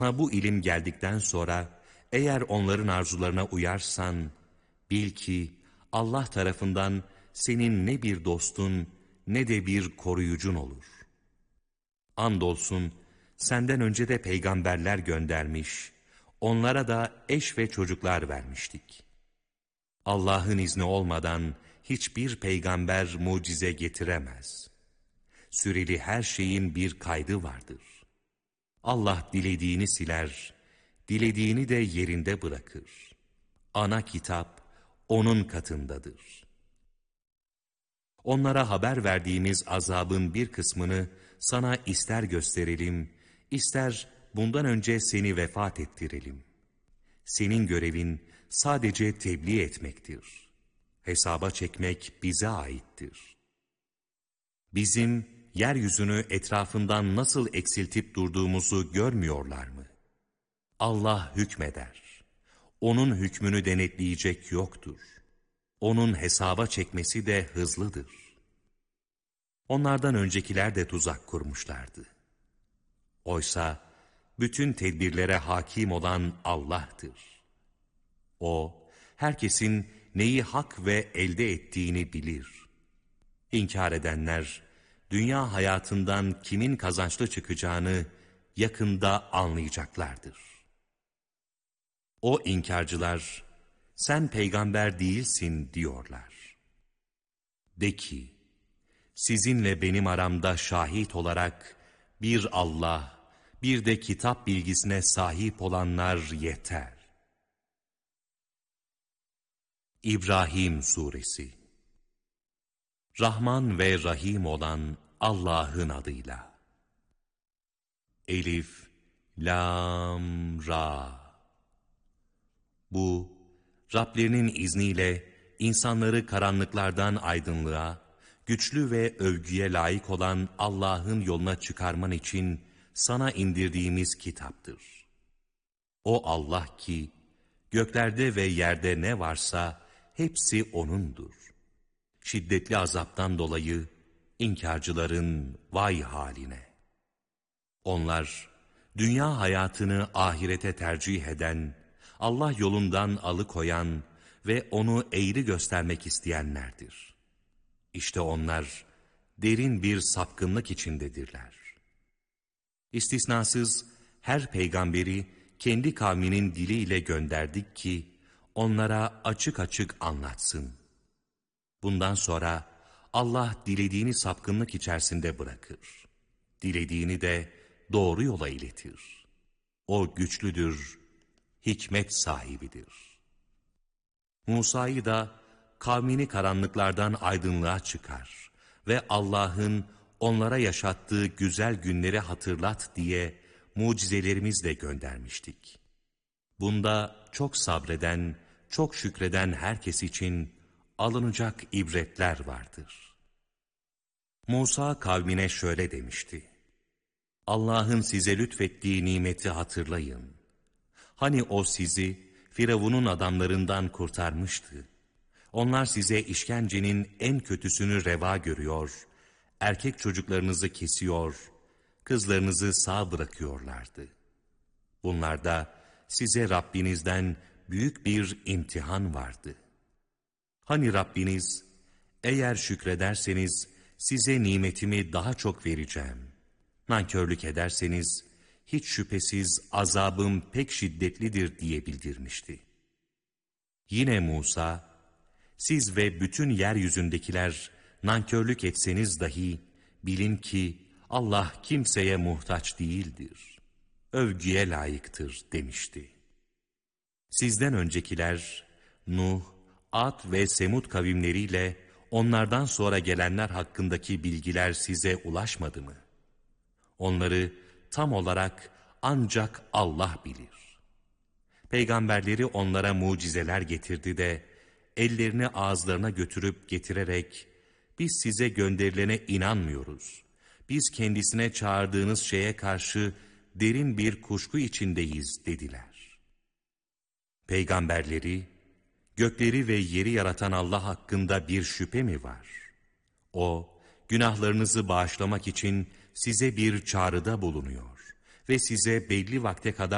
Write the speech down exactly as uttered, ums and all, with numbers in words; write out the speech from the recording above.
Ha bu ilim geldikten sonra eğer onların arzularına uyarsan bil ki Allah tarafından senin ne bir dostun ne de bir koruyucun olur. Andolsun senden önce de peygamberler göndermiş, onlara da eş ve çocuklar vermiştik. Allah'ın izni olmadan hiçbir peygamber mucize getiremez. Süreli her şeyin bir kaydı vardır. Allah dilediğini siler, dilediğini de yerinde bırakır. Ana kitap onun katındadır. Onlara haber verdiğimiz azabın bir kısmını sana ister gösterelim, ister bundan önce seni vefat ettirelim. Senin görevin sadece tebliğ etmektir. Hesaba çekmek bize aittir. Bizim yeryüzünü etrafından nasıl eksiltip durduğumuzu görmüyorlar mı? Allah hükmeder. Onun hükmünü denetleyecek yoktur. Onun hesaba çekmesi de hızlıdır. Onlardan öncekiler de tuzak kurmuşlardı. Oysa bütün tedbirlere hakim olan Allah'tır. O, herkesin neyi hak ve elde ettiğini bilir. İnkar edenler, dünya hayatından kimin kazançlı çıkacağını yakında anlayacaklardır. O inkarcılar, sen peygamber değilsin diyorlar. De ki, sizinle benim aramda şahit olarak bir Allah, bir de kitap bilgisine sahip olanlar yeter. İbrahim Suresi. Rahman ve Rahim olan Allah'ın adıyla. Elif, Lam, Ra. Bu, Rablerinin izniyle insanları karanlıklardan aydınlığa, güçlü ve övgüye layık olan Allah'ın yoluna çıkarman için sana indirdiğimiz kitaptır. O Allah ki, göklerde ve yerde ne varsa hepsi O'nundur. Şiddetli azaptan dolayı inkarcıların vay haline. Onlar, dünya hayatını ahirete tercih eden, Allah yolundan alıkoyan ve onu eğri göstermek isteyenlerdir. İşte onlar derin bir sapkınlık içindedirler. İstisnasız her peygamberi kendi kavminin diliyle gönderdik ki onlara açık açık anlatsın. Bundan sonra Allah dilediğini sapkınlık içerisinde bırakır. Dilediğini de doğru yola iletir. O güçlüdür, hikmet sahibidir. Musa'yı da kavmini karanlıklardan aydınlığa çıkar ve Allah'ın onlara yaşattığı güzel günleri hatırlat diye mucizelerimizle göndermiştik. Bunda çok sabreden, çok şükreden herkes için alınacak ibretler vardır. Musa kavmine şöyle demişti: Allah'ın size lütfettiği nimeti hatırlayın. Hani o sizi Firavun'un adamlarından kurtarmıştı. Onlar size işkencenin en kötüsünü reva görüyor, erkek çocuklarınızı kesiyor, kızlarınızı sağ bırakıyorlardı. Bunlarda size Rabbinizden büyük bir imtihan vardı. Hani Rabbiniz, eğer şükrederseniz size nimetimi daha çok vereceğim. Nankörlük ederseniz hiç şüphesiz azabım pek şiddetlidir diye bildirmişti. Yine Musa, siz ve bütün yeryüzündekiler nankörlük etseniz dahi bilin ki Allah kimseye muhtaç değildir. Övgüye layıktır demişti. Sizden öncekiler Nuh, Ad ve Semud kavimleriyle onlardan sonra gelenler hakkındaki bilgiler size ulaşmadı mı? Onları tam olarak ancak Allah bilir. Peygamberleri onlara mucizeler getirdi de ellerini ağızlarına götürüp getirerek biz size gönderilene inanmıyoruz. Biz kendisine çağırdığınız şeye karşı derin bir kuşku içindeyiz dediler. Peygamberleri, gökleri ve yeri yaratan Allah hakkında bir şüphe mi var? O, günahlarınızı bağışlamak için size bir çağrıda bulunuyor ve size belli vakte kadar